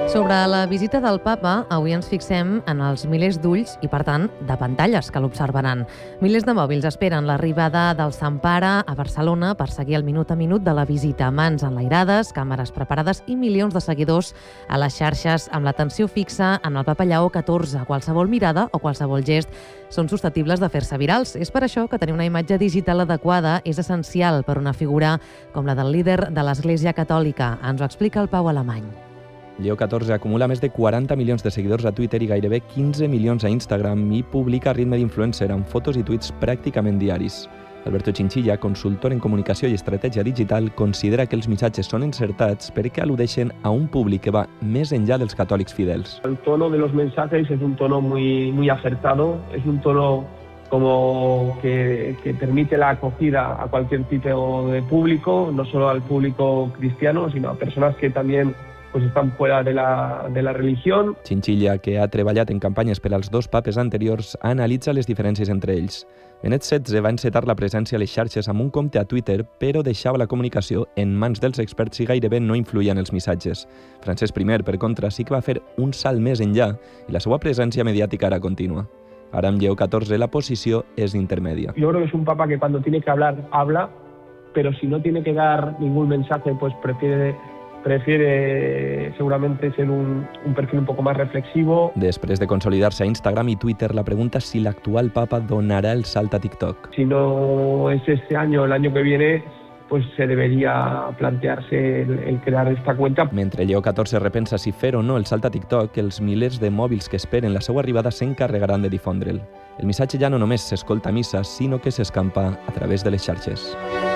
Sobre la visita del papa, avui ens fixem en els milers d'ulls i, per tant, de pantalles que l'observaran. Milers de mòbils esperen l'arribada del Sant Pare a Barcelona per seguir el minut a minut de la visita. Mans enlairades, càmeres preparades i milions de seguidors a les xarxes amb l'atenció fixa en el papa Lleó XIV. Qualsevol mirada o qualsevol gest són susceptibles de fer-se virals. És per això que tenir una imatge digital adequada és essencial per una figura com la del líder de l'Església Catòlica. Ens ho explica el Pau Alemany. Lleó XIV acumula més de 40 milions de seguidors a Twitter i gairebé 15 milions a Instagram i publica a ritme d'influencer amb fotos i tuits pràcticament diaris. Alberto Chinchilla, consultor en comunicació i estratègia digital, considera que els missatges són encertats perquè al·ludeixen a un públic que va més enllà dels catòlics fidels. El tono de los mensajes es un tono muy acertado, es un tono como que permite la acogida a cualquier tipo de público, no solo al público cristiano, sino a personas que también pues estan fuera de la religión. Chinchilla, que ha treballat en campanyes per als dos papes anteriors, analitza les diferències entre ells. Benet XVI va encetar la presència a les xarxes amb un compte a Twitter, però deixava la comunicació en mans dels experts i gairebé no influïa en els missatges. Francesc I, per contra, sí que va fer un salt més enllà i la seva presència mediàtica era contínua. Ara amb Lleó XIV la posició és intermèdia. Yo creo que es un papa que cuando tiene que hablar, habla, pero si no tiene que dar ningún mensaje, pues prefiere seguramente ser un perfil un poco más reflexivo. Després de consolidar-se a Instagram i Twitter, la pregunta és si l'actual papa donarà el salt a TikTok. Si no es este año, el año que viene, pues se debería plantearse el crear esta cuenta. Mentre Lleó XIV repensa si fer o no el salt a TikTok, els milers de mòbils que esperen la seva arribada s'encarregaran de difondre'l. El missatge ja no només s'escolta a missa, sinó que s'escampa a través de les xarxes.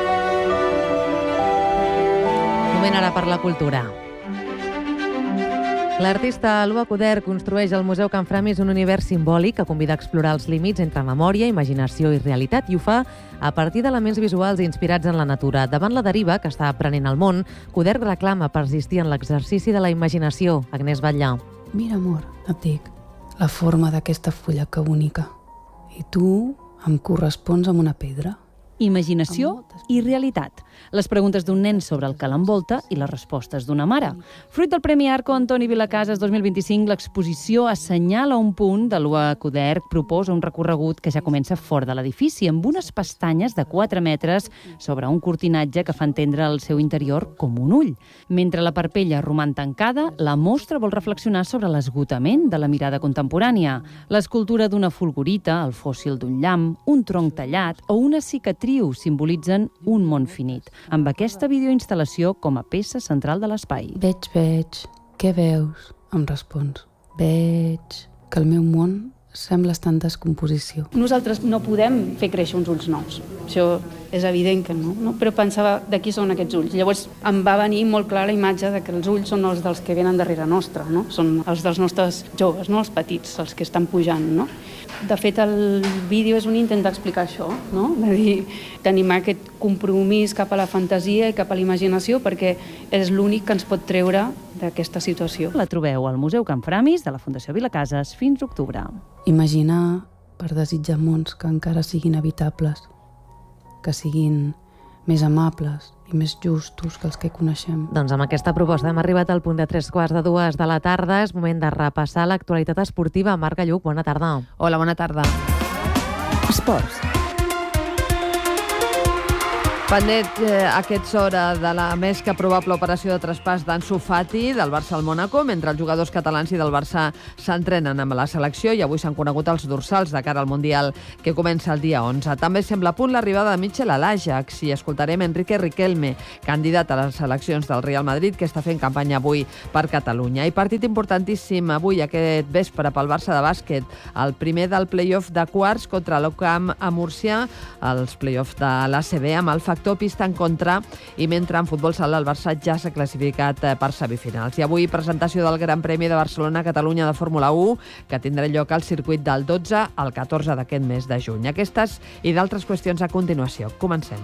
Moment ara per la cultura. L'artista Alba Coder construeix al Museu Can Framis un univers simbòlic que convida a explorar els límits entre memòria, imaginació i realitat, i ho fa a partir d'elements visuals inspirats en la natura. Davant la deriva que està prenent el món, Coder reclama persistir en l'exercici de la imaginació. Agnès Batllà. Mira, amor, et dic, la forma d'aquesta fulla que bonica. I tu em correspons amb una pedra. Imaginació i realitat. Les preguntes d'un nen sobre el que l'envolta i les respostes d'una mare. Fruit del Premi Arco Antoni Vilacases 2025, l'exposició assenyala un punt de l'Ua Coder, proposa un recorregut que ja comença fora de l'edifici, amb unes pestanyes de 4 metres sobre un cortinatge que fa entendre el seu interior com un ull. Mentre la parpella roman tancada, la mostra vol reflexionar sobre l'esgotament de la mirada contemporània. L'escultura d'una fulgurita, el fòssil d'un llamp, un tronc tallat o una cicatriu simbolitzen un món finit, amb aquesta videoinstal·lació com a peça central de l'espai. Veig. Què veus? Em respons. Veig que el meu món sembla estar en descomposició. Nosaltres no podem fer créixer uns ulls nous. Això és evident que no? Però pensava, de qui són aquests ulls? Llavors em va venir molt clar la imatge de que els ulls són els dels que venen darrere nostre, no? Són els dels nostres joves, no? Els petits, els que estan pujant, no? De fet, el vídeo és un intent d'explicar això, no? De dir, d'animar aquest compromís cap a la fantasia i cap a la imaginació, perquè és l'únic que ens pot treure d'aquesta situació. La trobeu al Museu Can Framis de la Fundació Vilacases fins a octubre. Imaginar per desitjar mons que encara siguin habitables, que siguin més amables i més justos que els que coneixem. Doncs amb aquesta proposta hem arribat al punt de 3:15 de la tarda. És moment de repassar l'actualitat esportiva. Marc Galluc, bona tarda. Hola, bona tarda. Esports. Pendent a aquesta hora de la més que probable operació de traspàs d'Ansu Fati del Barça al Mónaco, mentre els jugadors catalans i del Barça s'entrenen amb la selecció i avui s'han conegut els dorsals de cara al Mundial que comença el dia 11. També sembla a punt l'arribada de Mitchell a l'Ajax i escoltarem Enrique Riquelme, candidat a les seleccions del Real Madrid, que està fent campanya avui per Catalunya. I partit importantíssim avui, aquest vespre, pel Barça de bàsquet, el primer del play-off de quarts contra l'Ocam a Múrcia, els play-off de l'ACB amb el factor pista en contra, i mentre en futbol sala el Barça ja s'ha classificat per semifinals. I avui presentació del Gran Premi de Barcelona-Catalunya de Fórmula 1, que tindrà lloc al circuit del 12 al 14 d'aquest mes de juny. Aquestes i d'altres qüestions a continuació. Comencem.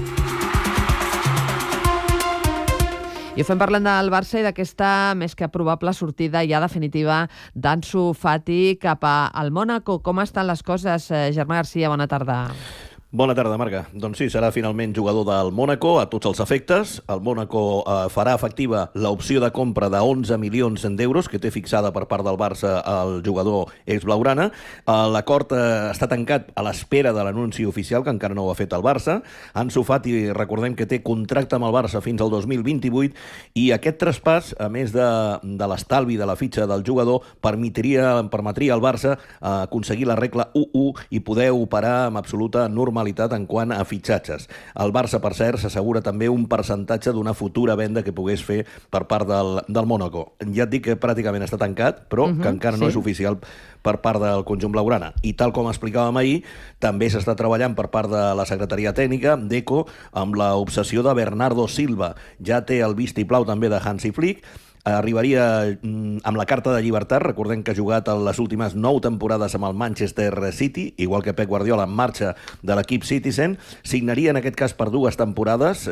I ho fem parlant del Barça i d'aquesta més que probable sortida ja definitiva d'Ansu Fati cap al Mónaco. Com estan les coses, Germà Garcia? Bona tarda. Bona tarda, Marga. Doncs sí, serà finalment jugador del Mónaco a tots els efectes. El Mónaco farà efectiva l'opció de compra de 11 milions d'euros que té fixada per part del Barça el jugador ex-blaugrana. L'acord està tancat a l'espera de l'anunci oficial, que encara no ho ha fet el Barça. Ansu Fati, recordem que té contracte amb el Barça fins al 2028 i aquest traspàs, a més de l'estalvi de la fitxa del jugador, permetria al Barça aconseguir la regla 1-1 i poder operar amb absoluta normalitat en quant a fitxatges. El Barça, per cert, s'assegura també un percentatge d'una futura venda que pogués fer per part del Mónaco. Ja et dic que pràcticament està tancat, però que encara no és oficial per part del conjunt blaugrana. I tal com explicàvem ahir, també s'està treballant per part de la secretaria tècnica d'ECO amb l'obsessió de Bernardo Silva. Ja té el vistiplau també de Hansi Flick. Arribaria amb la carta de llibertat. Recordem que ha jugat les últimes 9 temporades amb el Manchester City, igual que Pep Guardiola en marxa de l'equip Citizen. Signaria en aquest cas per 2 temporades,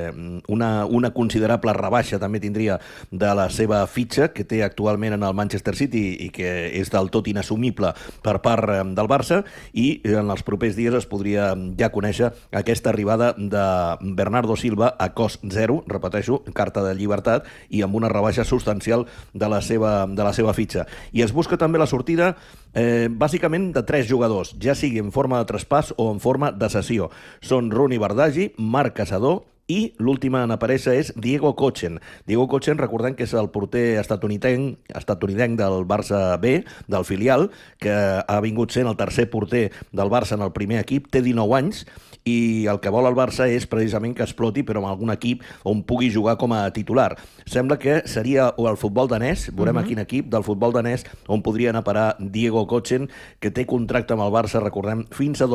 una considerable rebaixa també tindria de la seva fitxa que té actualment en el Manchester City i que és del tot inassumible per part del Barça, i en els propers dies es podria ja conèixer aquesta arribada de Bernardo Silva a cost zero, repeteixo, carta de llibertat, i amb una rebaixa substancial de la seva fitxa. I es busca també la sortida bàsicament de 3 jugadors, ja sigui en forma de traspàs o en forma de cessió. Són Ronny Bardghji, Marc Caçador i l'última en aparèixer és Diego Kochen. Diego Kochen, recordem que és el porter estatunidenc del Barça B, del filial, que ha vingut sent el tercer porter del Barça en el primer equip, té 19 anys, i el que vol el Barça és precisament que exploti, però en algun equip on pugui jugar com a titular. Sembla que seria el futbol danès, veurem a quin equip del futbol danès on podria anar a parar Diego Kochen, que té contracte amb el Barça, recordem, fins a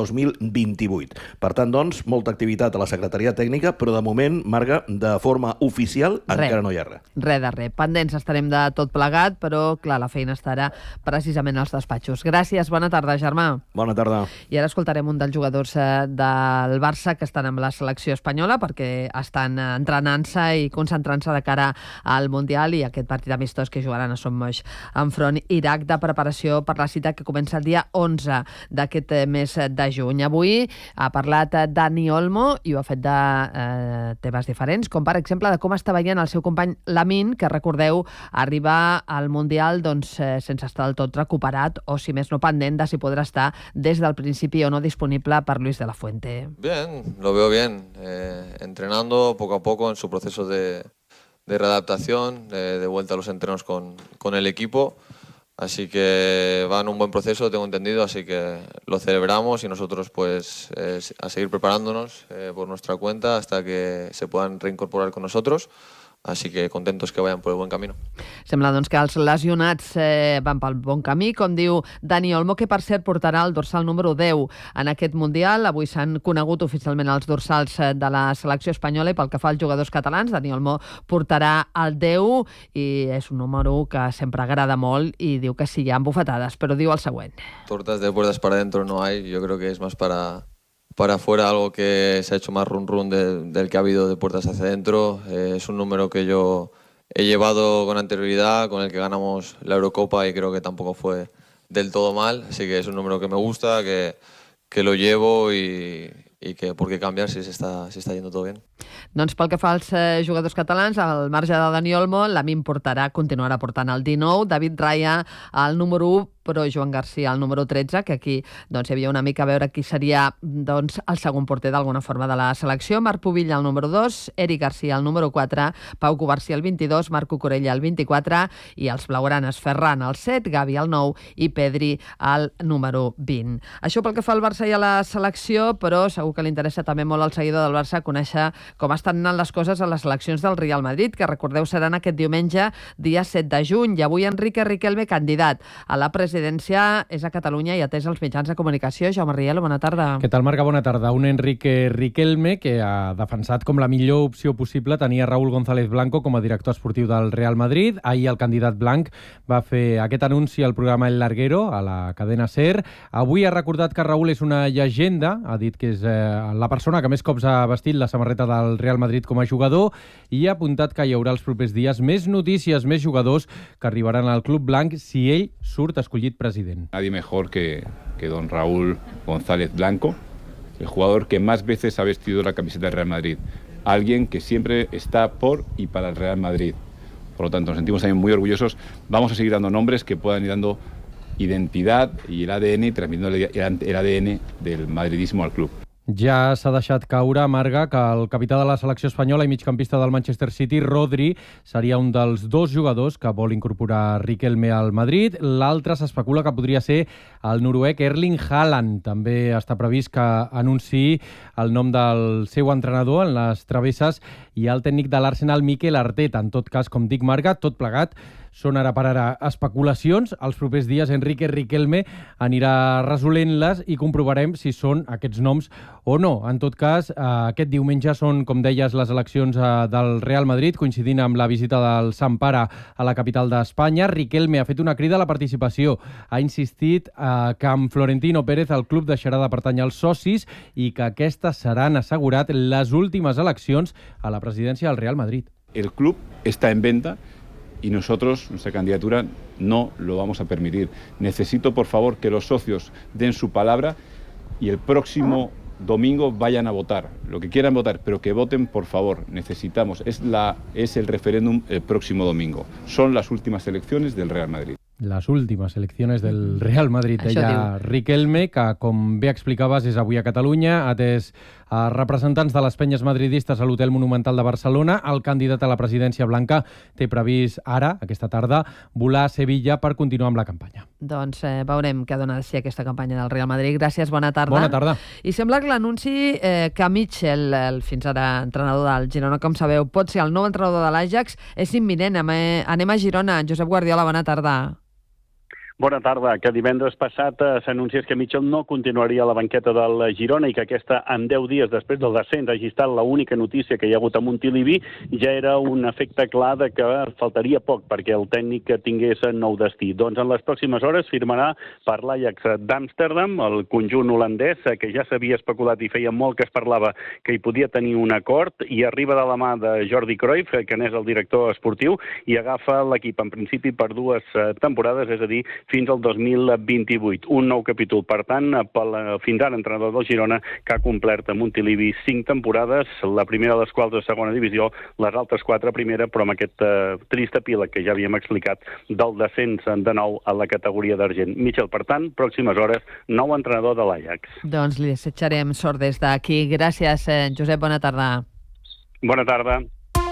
2028. Per tant, doncs, molta activitat a la secretaria tècnica, però de moment, Marga, de forma oficial, encara no hi ha res. Res de res. Pendents estarem de tot plegat, però, clar, la feina estarà precisament als despatxos. Gràcies, bona tarda, Germà. Bona tarda. I ara escoltarem un dels jugadors del Barça que estan amb la selecció espanyola perquè estan entrenant-se i concentrant-se de cara al Mundial i aquest partit amistós que jugaran a Sommoix enfront Iraq, de preparació per la cita que comença el dia 11 d'aquest mes de juny. Avui ha parlat Dani Olmo i ho ha fet de temes diferents, com per exemple de com està veient el seu company Lamine, que recordeu arriba al Mundial sense estar del tot recuperat o, si més no, pendent de si podrà estar des del principi o no disponible per Luis de la Fuente. Bien, lo veo bien, entrenando poco a poco en su proceso de readaptación, de vuelta a los entrenos con el equipo, así que va en un buen proceso, tengo entendido, así que lo celebramos y nosotros pues a seguir preparándonos por nuestra cuenta hasta que se puedan reincorporar con nosotros. Així que contentos que vayan por el buen camino. Sembla doncs que els lesionats van pel bon camí, com diu Dani Olmo, que per cert portarà el dorsal número 10 en aquest Mundial. Avui s'han conegut oficialment els dorsals de la selecció espanyola i pel que fa als jugadors catalans, Dani Olmo portarà el 10 i és un número que sempre agrada molt i diu que sí, hi ha bufetades, però diu el següent. Tortas de puertas para adentro no hay, yo creo que es más para afuera, algo que se ha hecho más run del que ha habido de puertas hacia adentro. Es un número que yo he llevado con anterioridad, con el que ganamos la Eurocopa y creo que tampoco fue del todo mal, así que es un número que me gusta, que lo llevo y que por qué cambiar si está yendo todo bien. Doncs pel que fa als jugadors catalans, al marge de Dani Olmo, Lamine continuarà portant el 19, David Raya el número 1, però Joan Garcia el número 13, que aquí hi havia una mica a veure qui seria el segon porter d'alguna forma de la selecció. Marc Pubilla el número 2, Eric Garcia el número 4, Pau Covarsí el 22, Marco Corella el 24 i els blaugranes Ferran el 7, Gavi el 9 i Pedri el número 20. Això pel que fa al Barça i a la selecció, però segur que li interessa també molt al seguidor del Barça conèixer com estan anant les coses a les eleccions del Real Madrid, que recordeu seran aquest diumenge, dia 7 de juny, i avui Enrique Riquelme, candidat a la presidència, és a Catalunya i atès els mitjans de comunicació. Jaume Rielo, bona tarda. Què tal, Marga? Bona tarda. Un Enrique Riquelme que ha defensat com la millor opció possible tenir a Raúl González Blanco com a director esportiu del Real Madrid. Ahir el candidat blanc va fer aquest anunci al programa El Larguero, a la cadena SER. Avui ha recordat que Raúl és una llegenda, ha dit que és la persona que més cops ha vestit la samarreta del Real Madrid com a jugador i ha apuntat que hi haurà els propers dies més notícies, més jugadors que arribaran al club blanc si ell surt escollit president. Nadie mejor que don Raúl González Blanco, el jugador que más veces ha vestido la camiseta del Real Madrid, alguien que siempre está por y para el Real Madrid. Por lo tanto, nos sentimos también muy orgullosos. Vamos a seguir dando nombres que puedan ir dando identitat i l'ADN, transmitiendo el ADN del madridismo al club. Ja s'ha deixat caure, Marga, que el capità de la selecció espanyola i migcampista del Manchester City, Rodri, seria un dels 2 jugadors que vol incorporar Riquelme al Madrid. L'altre s'especula que podria ser el noruec Erling Haaland. També està previst que anunciï el nom del seu entrenador en les travesses i el tècnic de l'Arsenal, Mikel Arteta. En tot cas, com dic, Marga, tot plegat són ara per ara especulacions. Els propers dies Enrique Riquelme anirà resolent-les i comprovarem si són aquests noms o no. En tot cas, aquest diumenge són, com deies, les eleccions del Real Madrid, coincidint amb la visita del Sant Pare a la capital d'Espanya. Riquelme ha fet una crida a la participació. Ha insistit que amb Florentino Pérez el club deixarà de pertànyer als socis i que aquestes seran, assegurat, les últimes eleccions a la presidència del Real Madrid. El club está en venta y nosotros, nuestra candidatura, no lo vamos a permitir. Necesito, por favor, que los socios den su palabra y el próximo domingo vayan a votar. Lo que quieran votar, pero que voten, por favor. Necesitamos. Es el referéndum el próximo domingo. Son las últimas elecciones del Real Madrid. Les últimes eleccions del Real Madrid, deia Riquelme, que, com bé explicaves, és avui a Catalunya, atès a representants de les penyes madridistes a l'Hotel Monumental de Barcelona. El candidat a la presidència blanca té previst ara, aquesta tarda, volar a Sevilla per continuar amb la campanya. Doncs veurem què dona de si aquesta campanya del Real Madrid. Gràcies, bona tarda. Bona tarda. I sembla que l'anunci que Mitchell, el fins ara entrenador del Girona, com sabeu, pot ser el nou entrenador de l'Ajax, és imminent. Anem a Girona. Josep Guardiola, bona tarda. Bona tarda. Que divendres passat s'anunciés que Mitchell no continuaria a la banqueta del Girona i que aquesta, en 10 dies després del descens, hagi estat l'única notícia que hi ha hagut a Montilivi, ja era un efecte clar de que faltaria poc perquè el tècnic tingués nou destí. Doncs en les pròximes hores firmarà per l'Ajax d'Amsterdam, el conjunt holandès, que ja s'havia especulat i feia molt que es parlava que hi podia tenir un acord, i arriba de la mà de Jordi Cruyff, que n'és el director esportiu, i agafa l'equip en principi per 2 temporades, és a dir, fins al 2028. Un nou capítol, per tant, pel fins ara entrenador del Girona, que ha complert a Montilivi 5 temporades, la primera de les quals de segona divisió, les altres 4 a primera, però amb aquest trist epíleg que ja havíem explicat del descens de nou a la categoria d'argent. Mitchell, per tant, pròximes hores, nou entrenador de l'Ajax. Doncs li desitjarem sort des d'aquí. Gràcies, Josep, bona tarda. Bona tarda.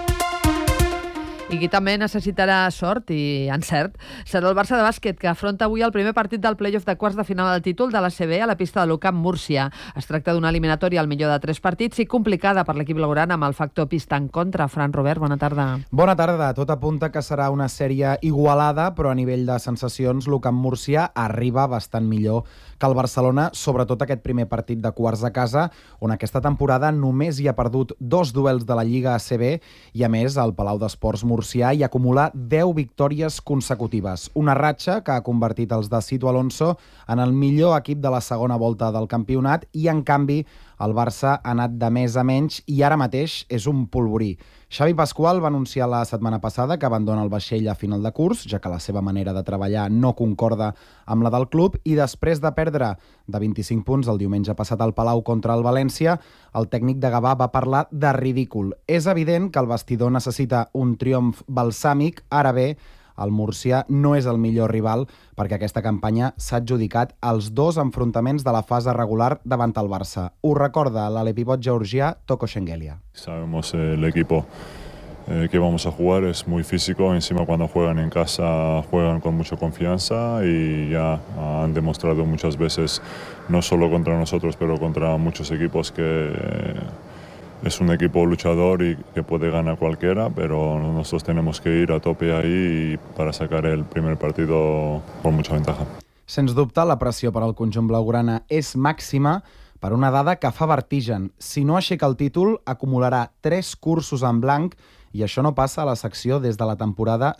I qui també necessitarà sort i encert serà el Barça de bàsquet, que afronta avui el primer partit del play-off de quarts de final del títol de la CB a la pista de l'UCAM Múrcia. Es tracta d'una eliminatòria al millor de 3 partits i complicada per l'equip blaugrana amb el factor pista en contra. Fran Robert, bona tarda. Bona tarda. Tot apunta que serà una sèrie igualada, però a nivell de sensacions l'UCAM Múrcia arriba bastant millor que el Barcelona, sobretot aquest primer partit de quarts a casa, on aquesta temporada només hi ha perdut 2 duels de la Lliga ACB i, a més, el Palau d'Esports Murcià hi acumula 10 victòries consecutives. Una ratxa que ha convertit els de Sito Alonso en el millor equip de la segona volta del campionat i, en canvi, el Barça ha anat de més a menys i ara mateix és un polvorí. Xavi Pascual va anunciar la setmana passada que abandona el vaixell a final de curs, ja que la seva manera de treballar no concorda amb la del club, i després de perdre de 25 punts el diumenge passat al Palau contra el València, el tècnic de Gavà va parlar de ridícul. És evident que el vestidor necessita un triomf balsàmic, ara bé, el Múrcia no és el millor rival perquè aquesta campanya s'ha adjudicat els 2 enfrontaments de la fase regular davant el Barça. Ho recorda l'alepivot georgià Toko Shengelia. Sabemos el equipo que vamos a jugar es muy físico, encima cuando juegan en casa juegan con mucha confianza y ya han demostrado muchas veces, no solo contra nosotros, pero contra muchos equipos que es un equipo luchador y que puede ganar cualquiera, pero nosotros tenemos que ir a tope ahí para sacar el primer partido con mucha ventaja. Sens dubte, la pressió per al conjunt blaugrana és màxima per una dada que fa vertigen. Si no aixeca el títol, acumularà 3 cursos en blanc I això no passa a la secció des de la temporada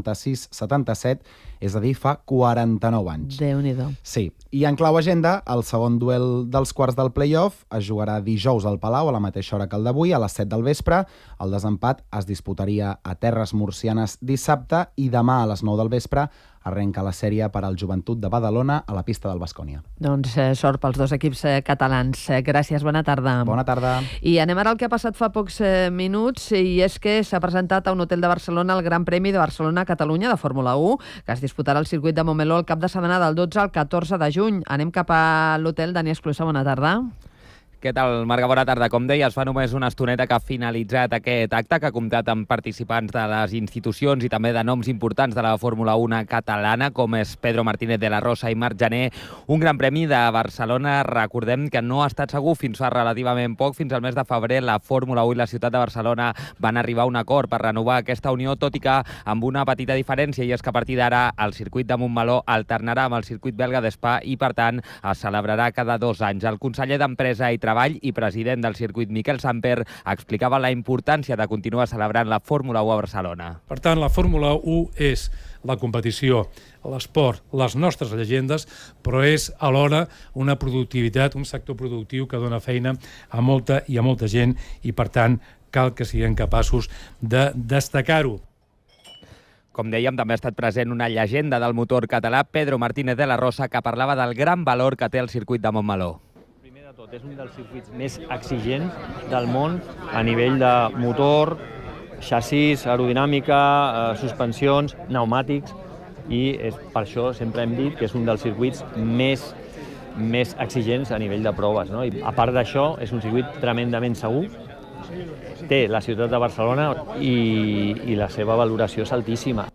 76-77, és a dir, fa 49 anys. Déu-n'hi-do. Sí, i en clau agenda, el segon duel dels quarts del play-off es jugarà dijous al Palau a la mateixa hora que el d'avui, a les 7 del vespre. El desempat es disputaria a terres murcianes dissabte i demà a les 9 del vespre arrenca la sèrie per al Joventut de Badalona a la pista del Baskonia. Doncs sort pels dos equips catalans. Gràcies, bona tarda. Bona tarda. I anem ara al que ha passat fa pocs minuts, i és que s'ha presentat a un hotel de Barcelona el Gran Premi de Barcelona-Catalunya de Fórmula 1, que es disputarà al circuit de Montmeló el cap de setmana del 12 al 14 de juny. Anem cap a l'hotel. Dani Esclusa, bona tarda. Què tal, Marga? Bona tarda. Com deies, fa només una estoneta que ha finalitzat aquest acte, que ha comptat amb participants de les institucions i també de noms importants de la Fórmula 1 catalana, com és Pedro Martínez de la Rosa i Marc Jané. Un Gran Premi de Barcelona, recordem que no ha estat segur fins fa relativament poc. Fins al mes de febrer la Fórmula 1 i la ciutat de Barcelona van arribar a un acord per renovar aquesta unió, tot i que amb una petita diferència, i és que a partir d'ara el circuit de Montmeló alternarà amb el circuit belga d'Spa i, per tant, es celebrarà cada 2 anys. El conseller d'Empresa i Treball i president del circuit, Miquel Samper, explicava la importància de continuar celebrant la Fórmula 1 a Barcelona. Per tant, la Fórmula 1 és la competició, l'esport, les nostres llegendes, però és alhora una productivitat, un sector productiu que dona feina a molta gent i, per tant, cal que siguem capaços de destacar-ho. Com dèiem, també ha estat present una llegenda del motor català, Pedro Martínez de la Rosa, que parlava del gran valor que té el circuit de Montmeló. És un dels circuits més exigents del món a nivell de motor, xassís, aerodinàmica, suspensions, pneumàtics, i per això sempre hem dit que és un dels circuits més exigents a nivell de proves, no? I a part d'això, és un circuit tremendament segur, té la ciutat de Barcelona i la seva valoració és altíssima.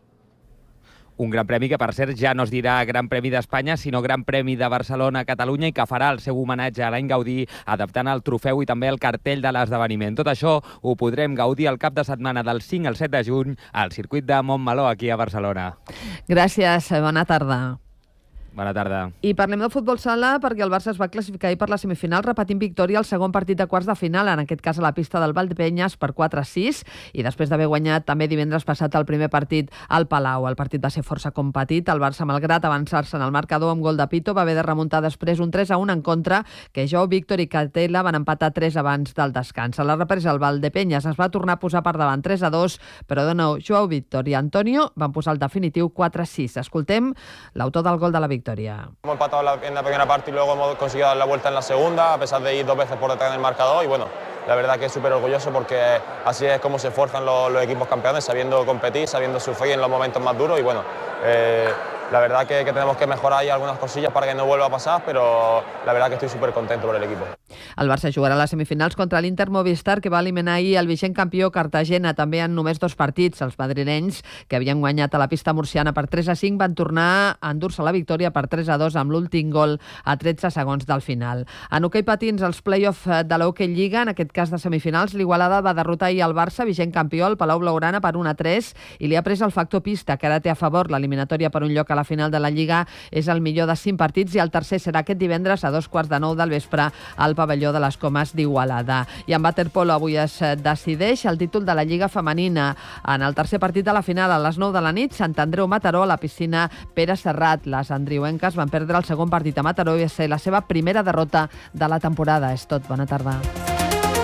Un Gran Premi que, per cert, ja no es dirà Gran Premi d'Espanya, sinó Gran Premi de Barcelona-Catalunya, i que farà el seu homenatge a l'any Gaudí, adaptant el trofeu i també el cartell de l'esdeveniment. Tot això ho podrem gaudir el cap de setmana del 5 al 7 de juny al circuit de Montmeló, aquí a Barcelona. Gràcies, bona tarda. Bona tarda. I parlem de futbol sala perquè el Barça es va classificar ahir per la semifinal repetint victòria al segon partit de quarts de final, en aquest cas a la pista del Valdepenyes per 4-6, i després d'haver guanyat també divendres passat el primer partit al Palau. El partit va ser força competit. El Barça, malgrat avançar-se en el marcador amb gol de Pito, va haver de remuntar després un 3-1 en contra, que Joao Víctor i Catella van empatar 3 abans del descans. A la represa el Valdepenyes es va tornar a posar per davant 3-2, però de nou Joao Víctor i Antonio van posar el definitiu 4-6. Escoltem l'autor del gol de la victòria. Hemos empatado en la primera parte y luego hemos conseguido dar la vuelta en la segunda, a pesar de ir 2 veces por detrás en el marcador, y bueno, la verdad que es súper orgulloso porque así es como se esfuerzan los equipos campeones, sabiendo competir, sabiendo sufrir en los momentos más duros, y bueno, la verdad que tenemos que mejorar ahí algunas cosillas para que no vuelva a pasar, pero la verdad que estoy súper contento por el equipo. El Barça jugarà a les semifinals contra l'Inter Movistar, que va eliminar ahir el vigent campió Cartagena, també en només 2 partits. Els madrilenys, que havien guanyat a la pista murciana per 3-5, van tornar a endur-se la victòria per 3-2 amb l'últim gol a 13 segons del final. En hoquei patins, els play-off de l'Hockey Lliga, en aquest cas de semifinals, l'Igualada va derrotar ahir el Barça, vigent campió, al Palau Blaugrana per 1-3, i li ha pres el factor pista, que ara té a favor l'eliminatòria per un lloc a la final de la Lliga. És el millor de 5 partits, i el tercer serà aquest divendres a 2:15 del vespre al pavelló de les Comes d'Igualada. I en waterpolo avui es decideix el títol de la Lliga femenina. En el tercer partit de la final, a les 9 de la nit, Sant Andreu Mataró, a la piscina Pere Serrat. Les andriuenques van perdre el segon partit a Mataró i va ser la seva primera derrota de la temporada. És tot. Bona tarda.